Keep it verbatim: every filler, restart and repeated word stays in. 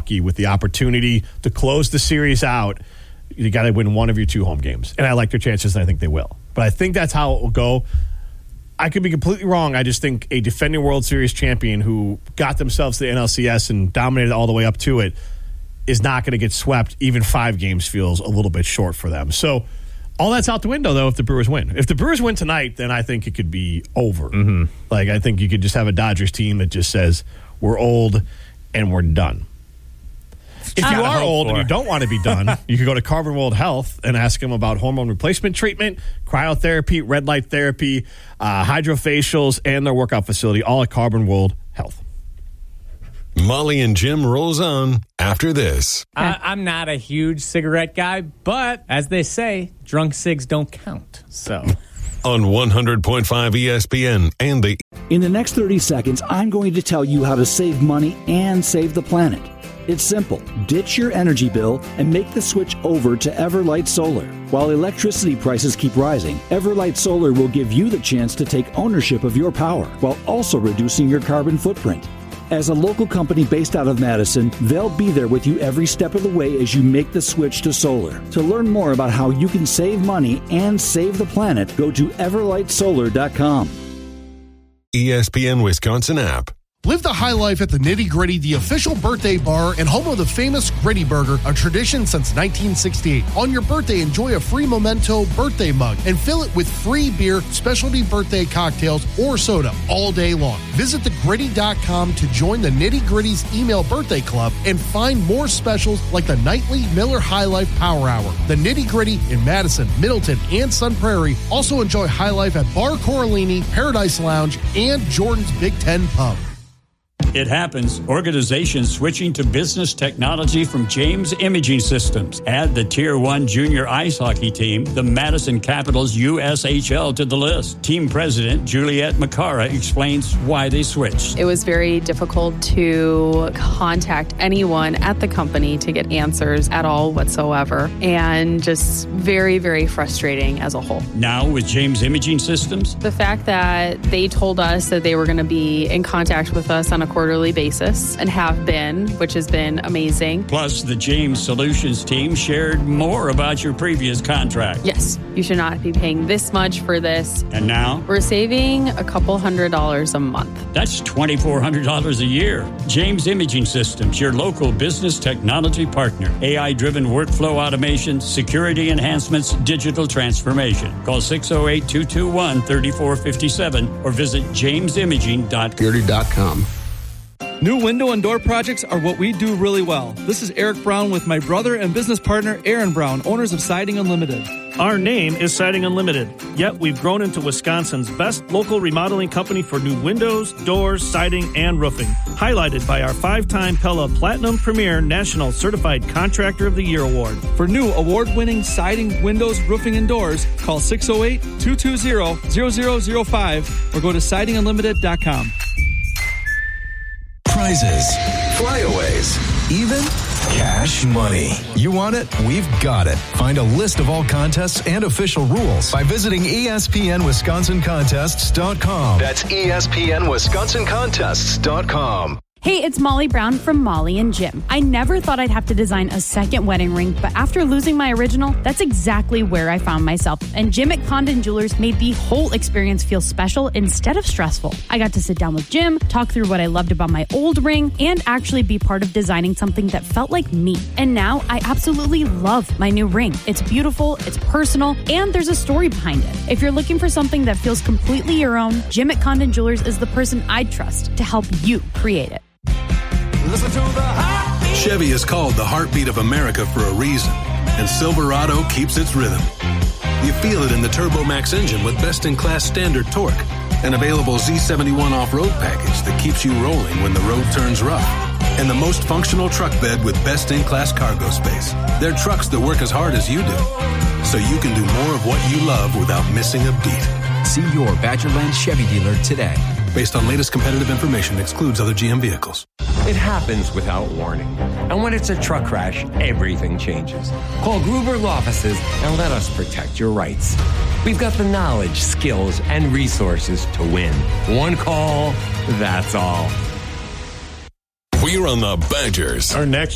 Milwaukee with the opportunity to close the series out, you got to win one of your two home games. And I like their chances, and I think they will. But I think that's how it will go. I could be completely wrong. I just think a defending World Series champion who got themselves to the N L C S and dominated all the way up to it is not going to get swept. Even five games feels a little bit short for them. So all that's out the window, though, if the Brewers win. If the Brewers win tonight, then I think it could be over. Mm-hmm. Like, I think you could just have a Dodgers team that just says, we're old and we're done. If you are old and you don't want to be done, you can go to Carbon World Health and ask them about hormone replacement treatment, cryotherapy, red light therapy, uh, hydrofacials, and their workout facility, all at Carbon World Health. Molly and Jim rolls on after this. I, I'm not a huge cigarette guy, but as they say, drunk cigs don't count. So on one hundred point five E S P N and the... In the next thirty seconds, I'm going to tell you how to save money and save the planet. It's simple. Ditch your energy bill and make the switch over to Everlight Solar. While electricity prices keep rising, Everlight Solar will give you the chance to take ownership of your power while also reducing your carbon footprint. As a local company based out of Madison, they'll be there with you every step of the way as you make the switch to solar. To learn more about how you can save money and save the planet, go to everlight solar dot com. E S P N Wisconsin app. Live the high life at the Nitty Gritty, the official birthday bar and home of the famous Gritty Burger, a tradition since nineteen sixty-eight. On your birthday, enjoy a free Memento birthday mug and fill it with free beer, specialty birthday cocktails, or soda all day long. Visit the gritty dot com to join the Nitty Gritty's email birthday club and find more specials like the nightly Miller High Life Power Hour. The Nitty Gritty in Madison, Middleton, and Sun Prairie also enjoy High Life at Bar Coralini, Paradise Lounge, and Jordan's Big Ten Pub. It happens. Organizations switching to business technology from James Imaging Systems. Add the Tier one junior ice hockey team, the Madison Capitals U S H L, to the list. Team President Juliette Macara explains why they switched. It was very difficult to contact anyone at the company to get answers at all whatsoever, and just very, very frustrating as a whole. Now with James Imaging Systems, the fact that they told us that they were going to be in contact with us on a quarterly basis and have been, which has been amazing. Plus, the James Solutions team shared more about your previous contract. Yes, you should not be paying this much for this. And now? We're saving a couple hundred dollars a month. That's twenty-four hundred dollars a year. James Imaging Systems, your local business technology partner. A I-driven workflow automation, security enhancements, digital transformation. Call six oh eight, two two one, three four five seven or visit james imaging dot com. New window and door projects are what we do really well. This is Eric Brown with my brother and business partner, Aaron Brown, owners of Siding Unlimited. Our name is Siding Unlimited, yet we've grown into Wisconsin's best local remodeling company for new windows, doors, siding, and roofing. Highlighted by our five-time Pella Platinum Premier National Certified Contractor of the Year Award. For new award-winning siding, windows, roofing, and doors, call six oh eight, two two zero, zero zero zero five or go to siding unlimited dot com. Prizes, flyaways, even cash money. You want it? We've got it. Find a list of all contests and official rules by visiting E S P N Wisconsin Contests dot com. That's E S P N Wisconsin Contests dot com. Hey, it's Molly Brown from Molly and Jim. I never thought I'd have to design a second wedding ring, but after losing my original, that's exactly where I found myself. And Jim at Condon Jewelers made the whole experience feel special instead of stressful. I got to sit down with Jim, talk through what I loved about my old ring, and actually be part of designing something that felt like me. And now I absolutely love my new ring. It's beautiful, it's personal, and there's a story behind it. If you're looking for something that feels completely your own, Jim at Condon Jewelers is the person I'd trust to help you create it. Listen to the heartbeat. Chevy is called the heartbeat of America for a reason, and Silverado keeps its rhythm. You feel it in the TurboMax engine with best-in-class standard torque, an available Z seventy-one off-road package that keeps you rolling when the road turns rough, and the most functional truck bed with best-in-class cargo space. They're trucks that work as hard as you do, so you can do more of what you love without missing a beat. See your Badgerland Chevy dealer today. Based on latest competitive information, excludes other G M vehicles. It happens without warning. And when it's a truck crash, everything changes. Call Gruber Law Offices and let us protect your rights. We've got the knowledge, skills, and resources to win. One call, that's all. We're on the Badgers. Our next